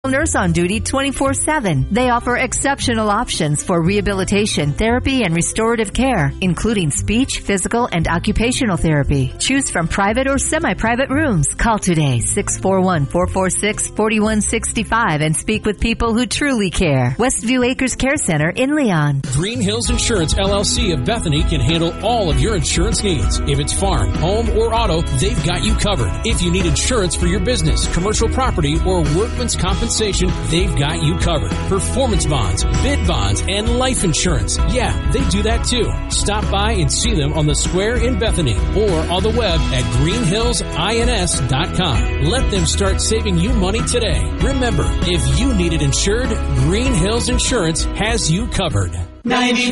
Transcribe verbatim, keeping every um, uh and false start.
nurse on duty twenty-four seven. They offer exceptional options for rehabilitation, therapy, and restorative care, including speech, physical, and occupational therapy. Choose from private or semi-private rooms. Call today, six four one, four four six, four one six five, and speak with people who truly care. Westview Acres Care Center in Leon. Green Hills Insurance, L L C of Bethany can handle all of your insurance needs. If it's farm, home, or auto, they've got you covered. If you need insurance for your business, commercial property, or workman's compensation, they've got you covered. Performance bonds, bid bonds, and life insurance. Yeah, they do that too. Stop by and see them on the square in Bethany or on the web at green hills ins dot com. Let them start saving you money today. Remember, if you need it insured, Green Hills Insurance has you covered. ninety